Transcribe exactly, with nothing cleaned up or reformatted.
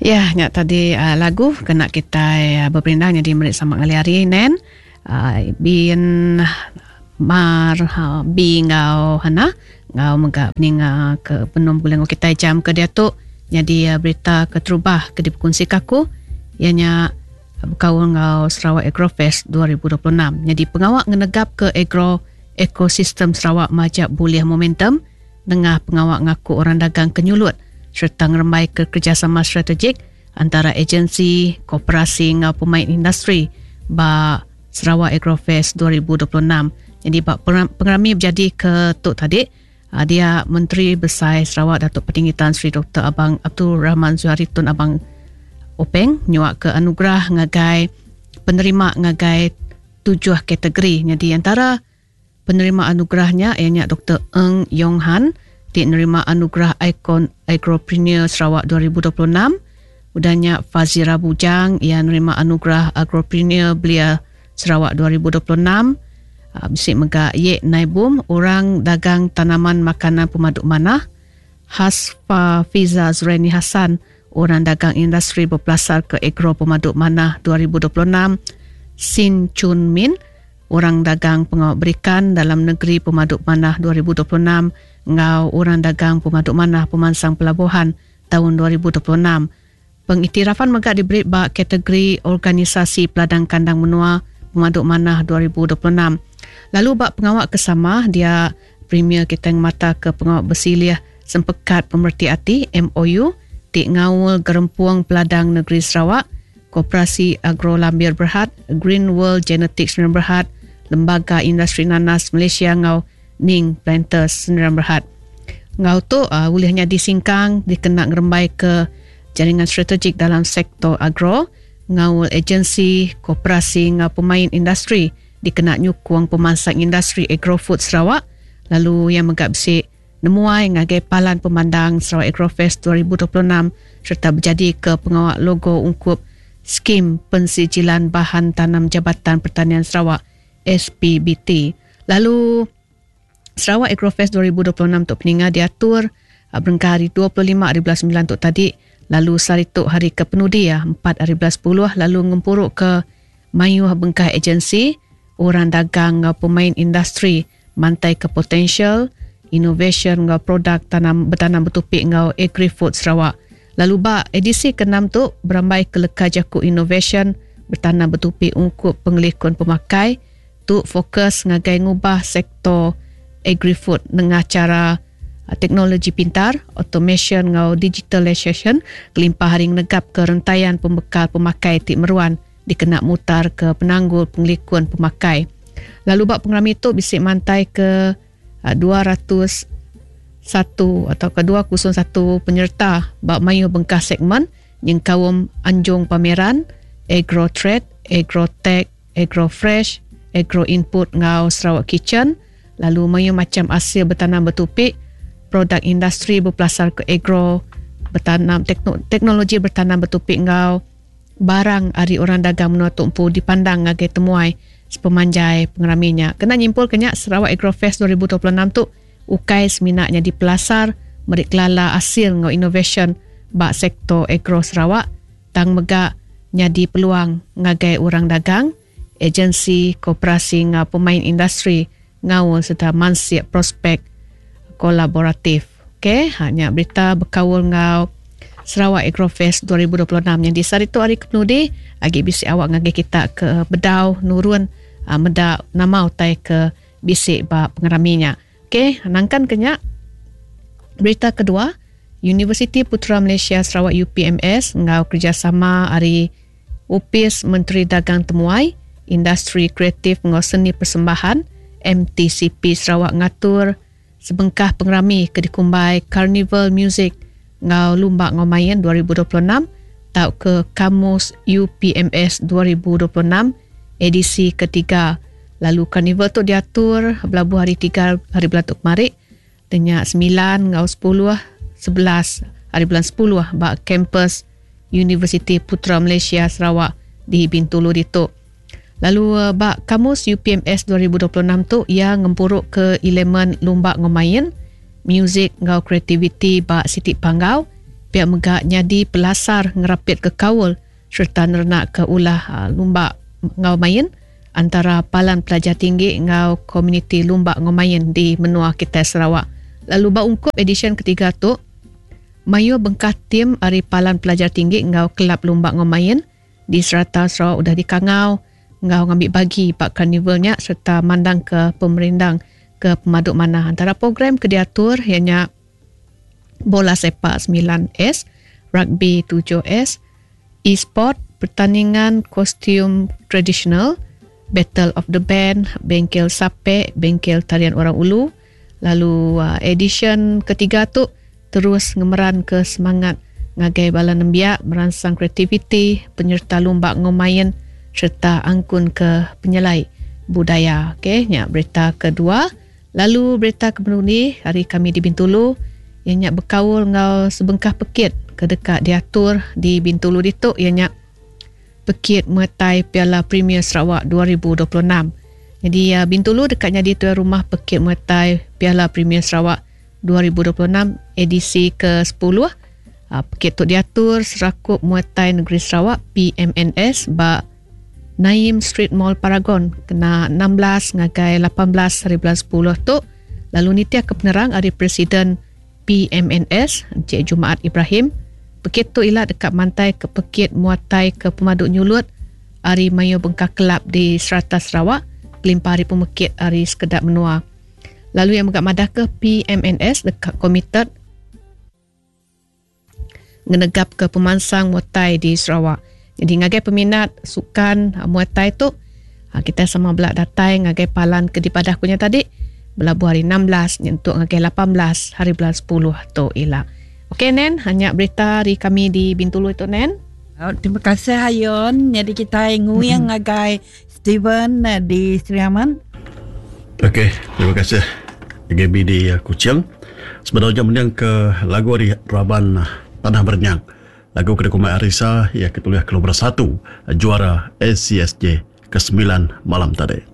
Ya, nyak tadi uh, lagu kena kita uh, berpindah jadi merik sama ngali hari nen. Uh, bin mar uh, bi ngau hana ngau mega peninga ke penom bulan kita jam ke dia tu jadi uh, berita keterubah ke dipkunsi kaku ianya berkawan ngau Sarawak Agrofest dua ribu dua puluh enam. Jadi pengawak ngenegap ke agro ekosistem Sarawak majak boleh momentum dengan pengawak ngaku orang dagang kenyulut serta ngeremai ke kerjasama strategik antara agensi, koperasi ngau pemain industri ba Sarawak Agrofest dua ribu dua puluh enam. Jadi bak pengerami berjadi ke Tok tadi, dia Menteri Besar Sarawak Datuk Petinggi Tan Sri Doktor Abang Abdul Rahman Zuhari Tun Abang Openg nyuak ke anugerah ngagai penerima ngagai tujuh kategori. Jadi antara penerima anugerahnya ianya Doktor Eng Yong Han di menerima anugerah Ikon Agropreneur Sarawak dua ribu dua puluh enam. Udahnya Fazira Bujang ia menerima anugerah Agropreneur Belia Sarawak dua ribu dua puluh enam. Uh, bisik mega Yek Naibum orang dagang tanaman makanan pemaduk manah. Hasfa Fiza Zuraini Hassan orang dagang industri berpelasar ke agro pemaduk manah dua ribu dua puluh enam. Sin Chun Min orang dagang pengawal berikan dalam negeri pemaduk manah dua ribu dua puluh enam. Ngau orang dagang pemaduk manah pemansang pelabuhan tahun dua ribu dua puluh enam. Pengiktirafan megak diberi bak kategori organisasi peladang kandang menua pemaduk manah dua ribu dua puluh enam. Lalu bak pengawak kesama dia premier kita yang mata ke pengawak bersilih sempekat pemerti hati M O U di ngawul gerempuang peladang negeri Sarawak, Koperasi Agro Lambir Berhad, Green World Genetics Sdn Berhad, Lembaga Industri Nanas Malaysia ngau Ning Planters Sdn Berhad. Ngau tu uh, bolehnya disingkang dikena ngerembai ke jaringan strategik dalam sektor agro, ngawul agensi, koperasi ngau pemain industri dikena nyukuang pemansang industri agrofood Sarawak. Lalu yang megak besik nemuai ngagai palan pemandang Sarawak Agrofest dua ribu dua puluh enam serta berjadi ke pengawak logo ungkup skim pensijilan bahan tanam Jabatan Pertanian Sarawak S P B T. Lalu Sarawak Agrofest dua ribu dua puluh enam untuk peninga diatur uh, berengkah hari dua puluh lima hari bulan sembilan untuk tadi. Lalu sarituk hari ke penudi ya empat hari bulan sepuluh. Lalu ngempuruk ke mayuh bengkah agensi orang dagang ngau pemain industri mantai ke potential innovation ngau produk tanam bertanam bertupik ngau agri-food Sarawak. Lalu ba edisi keenam tu berambai ke leka jaku innovation bertanam bertupik ungkup pengelikun pemakai tu fokus ngagai ngubah sektor agri-food dengan cara uh, teknologi pintar, automation ngau digitalisation kelimpah haring negap ke rentaian pembekal pemakai tik meruan dikena mutar ke penanggul pengelikun pemakai. Lalu bak pengerami itu bisik mantai ke uh, dua ratus satu atau ke dua kosong satu penyerta bak mayu bengkah segmen yang kawum anjung pameran agro trade, agro tech, agro fresh, agro input ngau Sarawak Kitchen. Lalu mayu macam hasil bertanam bertupik, produk industri berpelasar ke agro bertanam tekno, teknologi bertanam bertupik ngau barang hari orang dagang menua tumpu dipandang ngagai temuai sepemanjai pengeraminya. Kena nyimpul kenyak Sarawak Agrofest dua ribu dua puluh enam tu ukai seminatnya di pelasar merik kelala hasil ngau innovation bak sektor agro Sarawak tang megak nyadi peluang ngagai orang dagang, agensi, koperasi ngau pemain industri ngawul serta mansiap prospek kolaboratif. Okey, hanya berita berkawul ngau Sarawak Agrofest dua ribu dua puluh enam yang disaritu hari kenudi agi bisik awak ngagi kita ke bedau nurun uh, medak nama utai ke bisik ba pengeraminya. Okey, nangkan kenyak berita kedua Universiti Putra Malaysia Sarawak U P M S ngau kerjasama hari Upis Menteri Dagang Temuai Industri Kreatif ngau Seni Persembahan M T C P Sarawak ngatur sebengkah pengerami ke dikumbai Carnival Music ngau Lumba Ngau Mayen dua ribu dua puluh enam tau ke Kamus U P M S dua ribu dua puluh enam edisi ketiga. Lalu karnival tu diatur belabuh hari tiga hari bulan tu kemarin dengan sembilan ngau sepuluh sebelas hari bulan sepuluh bak kampus Universiti Putra Malaysia Sarawak di Bintulu ditu. Lalu bak Kamus U P M S dua ribu dua puluh enam tu ia ngempuruk ke elemen Lumba Ngau Mayen, music ngau kreativiti bak Siti Panggau, pihak megak nyadi pelasar ngerapit ke kawul serta nernak ke ulah uh, lumbak ngau main antara palan pelajar tinggi ngau komuniti lumbak ngau main di menua kita Sarawak. Lalu ba ungkup edisyen ketiga tu mayu bengkah tim ari palan pelajar tinggi ngau kelab lumbak ngau main di serata Sarawak udah dikangau ngau ngambil bagi pak karnivalnya serta mandang ke pemerindang ke pemaduk mana. Antara program ke diatur ianya bola sepak sembilan S, rugby tujuh S, e-sport, pertandingan kostum tradisional, battle of the band, bengkel sape, bengkel tarian orang ulu. Lalu uh, edisyen ketiga tu terus ngemeran ke semangat ngagai bala nembiak, merangsang kreativiti, penyerta lumbak ngomayen serta angkun ke penyelai budaya. Okey, nyak berita kedua. Lalu berita kedua ni hari kami di Bintulu yang nyak berkawul ngau sebengkah pekit ke dekat diatur di Bintulu dituk yang nyak pekit metai Piala Premier Sarawak dua ribu dua puluh enam. Jadi uh, Bintulu dekatnya di tuan rumah pekit metai Piala Premier Sarawak dua ribu dua puluh enam edisi ke sepuluh. Uh, pekit tu diatur serakup Muay Negeri Sarawak P M N S ba Naim Street Mall Paragon kena enam belas ngagai lapan belas hari bulan sepuluh tu. Lalu nitia ke penerang hari Presiden P M N S Encik Jumaat Ibrahim. Pekit tu ialah dekat mantai ke pekit muatai ke pemaduk nyulut hari Mayu Bengkah Kelab di Serata Sarawak kelimpah hari pemekit hari sekedap menua. Lalu yang megak madah ke P M N S dekat komited ngenegap ke pemansang muatai di Sarawak. Jadi ngagai peminat sukan uh, Muay Thai tu uh, kita sama belak datai ngagai palan ke dipadah punya tadi belabu hari enam belas nyentuk ngagai lapan belas hari bulan sepuluh tu ialah. Okey Nen, hanya berita hari kami di Bintulu itu Nen. Oh, terima kasih Hayun. Jadi kita ingin yang ngagai Steven uh, di Sri Aman. Okey, terima kasih G B di uh, Kuching. Sebenarnya menang ke lagu hari Raban uh, Tanah Bernyang. Lagu kedua Kumai Arisa ia ketulis ke nombor satu juara A C S J ke sembilan malam tadi.